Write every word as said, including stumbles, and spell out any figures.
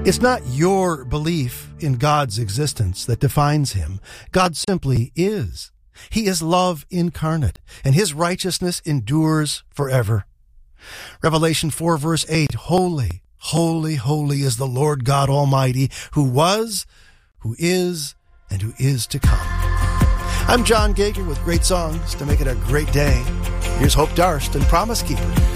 It's not your belief in God's existence that defines him. God simply is. He is love incarnate, and his righteousness endures forever. Revelation four verse eight, Holy, holy, holy is the Lord God Almighty, who was, who is, and who is to come. I'm John Gager with great songs to make it a great day. Here's Hope Darst and Promise Keeper.